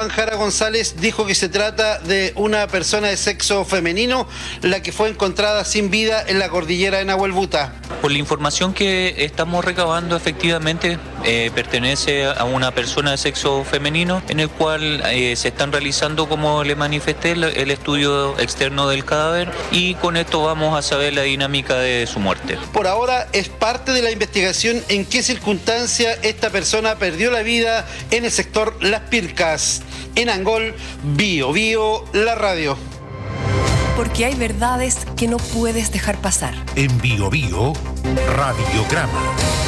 Juan Jara González dijo que se trata de una persona de sexo femenino, la que fue encontrada sin vida en la cordillera de Nahuelbuta. Por la información que estamos recabando, efectivamente pertenece a una persona de sexo femenino, en el cual se están realizando, como le manifesté, el estudio externo del cadáver, y con esto vamos a saber la dinámica de su muerte. Por ahora es parte de la investigación en qué circunstancia esta persona perdió la vida en el sector Las Pircas. En Angol, Bio Bio, la radio. Porque hay verdades que no puedes dejar pasar. En Bio Bio, Radiograma.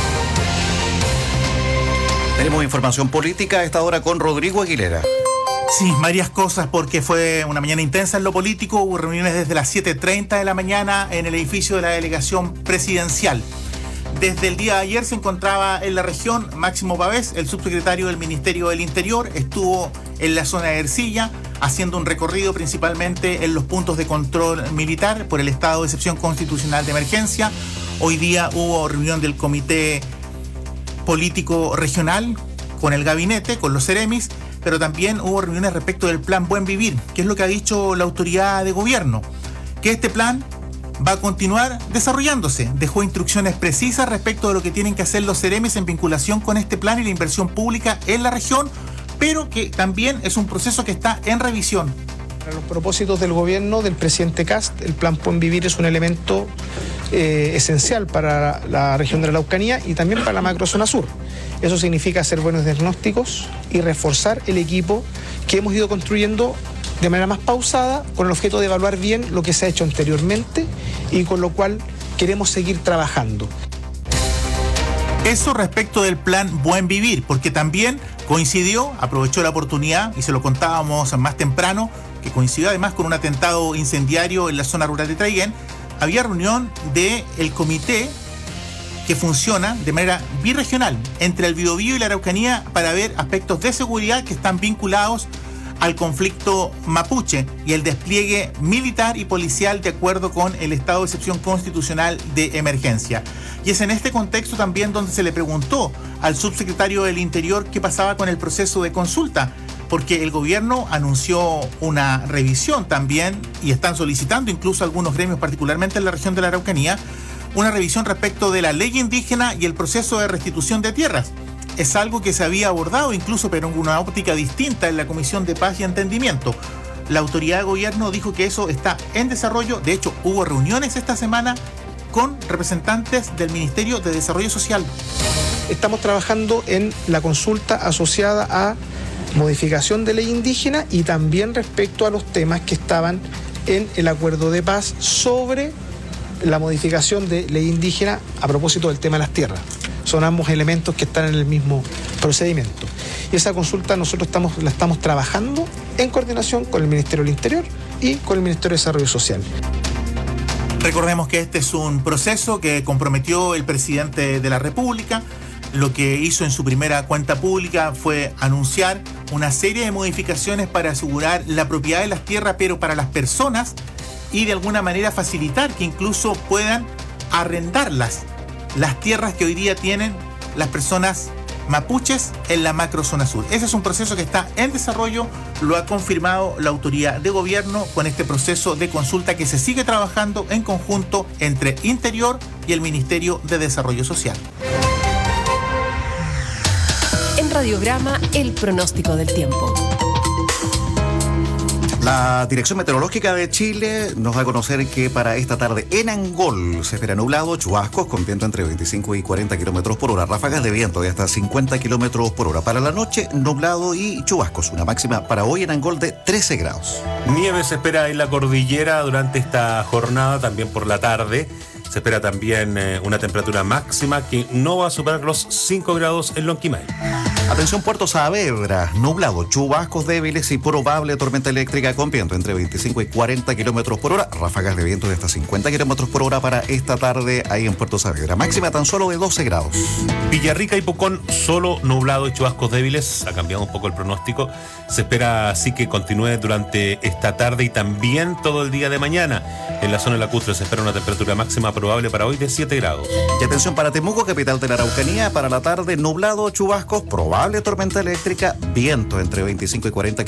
Tenemos información política a esta hora con Rodrigo Aguilera. Sí, varias cosas, porque fue una mañana intensa en lo político. Hubo reuniones desde las 7:30 de la mañana en el edificio de la delegación presidencial. Desde el día de ayer se encontraba en la región Máximo Pavés, el subsecretario del Ministerio del Interior. Estuvo en la zona de Ercilla haciendo un recorrido principalmente en los puntos de control militar por el estado de excepción constitucional de emergencia. Hoy día hubo reunión del Comité Político Regional con el gabinete, con los Ceremis, pero también hubo reuniones respecto del plan Buen Vivir, que es lo que ha dicho la autoridad de gobierno, que este plan va a continuar desarrollándose. Dejó instrucciones precisas respecto de lo que tienen que hacer los Ceremis en vinculación con este plan y la inversión pública en la región, pero que también es un proceso que está en revisión. Para los propósitos del gobierno del presidente Kast, el plan Buen Vivir es un elemento esencial para la región de la Araucanía y también para la macrozona sur. Eso significa hacer buenos diagnósticos y reforzar el equipo que hemos ido construyendo de manera más pausada, con el objeto de evaluar bien lo que se ha hecho anteriormente y con lo cual queremos seguir trabajando. Eso respecto del plan Buen Vivir, porque también coincidió, aprovechó la oportunidad y se lo contábamos más temprano, que coincidió además con un atentado incendiario en la zona rural de Traiguén. Había reunión del comité que funciona de manera birregional entre el Biobío y la Araucanía para ver aspectos de seguridad que están vinculados al conflicto mapuche y el despliegue militar y policial de acuerdo con el estado de excepción constitucional de emergencia. Y es en este contexto también donde se le preguntó al subsecretario del Interior qué pasaba con el proceso de consulta, porque el gobierno anunció una revisión también y están solicitando incluso algunos gremios, particularmente en la región de la Araucanía, una revisión respecto de la ley indígena y el proceso de restitución de tierras. Es algo que se había abordado incluso, pero en una óptica distinta en la Comisión de Paz y Entendimiento. La autoridad de gobierno dijo que eso está en desarrollo. De hecho, hubo reuniones esta semana con representantes del Ministerio de Desarrollo Social. Estamos trabajando en la consulta asociada a modificación de ley indígena y también respecto a los temas que estaban en el acuerdo de paz sobre la modificación de ley indígena a propósito del tema de las tierras. Son ambos elementos que están en el mismo procedimiento. Y esa consulta nosotros la estamos trabajando en coordinación con el Ministerio del Interior y con el Ministerio de Desarrollo Social. Recordemos que este es un proceso que comprometió el presidente de la República. Lo que hizo en su primera cuenta pública fue anunciar una serie de modificaciones para asegurar la propiedad de las tierras, pero para las personas, y de alguna manera facilitar que incluso puedan arrendarlas, las tierras que hoy día tienen las personas mapuches en la macrozona sur. Ese es un proceso que está en desarrollo, lo ha confirmado la autoridad de gobierno con este proceso de consulta que se sigue trabajando en conjunto entre Interior y el Ministerio de Desarrollo Social. En Radiograma, el pronóstico del tiempo. La Dirección Meteorológica de Chile nos da a conocer que para esta tarde en Angol se espera nublado, chubascos con viento entre 25 y 40 kilómetros por hora, ráfagas de viento de hasta 50 kilómetros por hora. Para la noche, nublado y chubascos, una máxima para hoy en Angol de 13 grados. Nieve se espera en la cordillera durante esta jornada, también por la tarde. Se espera también una temperatura máxima que no va a superar los 5 grados en Lonquimay. Atención Puerto Saavedra, nublado, chubascos débiles y probable tormenta eléctrica con viento entre 25 y 40 kilómetros por hora, ráfagas de viento de hasta 50 kilómetros por hora para esta tarde ahí en Puerto Saavedra, máxima tan solo de 12 grados. Villarrica y Pucón, solo nublado y chubascos débiles, ha cambiado un poco el pronóstico, se espera así que continúe durante esta tarde y también todo el día de mañana. En la zona lacustre se espera una temperatura máxima probable para hoy de 7 grados. Y atención para Temuco, capital de la Araucanía, para la tarde nublado, chubascos, probable tormenta eléctrica, viento entre 25 y 40